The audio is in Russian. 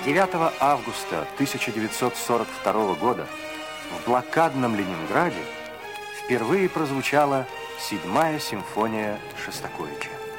9 августа 1942 года в блокадном Ленинграде впервые прозвучала 7-я симфония Шостаковича.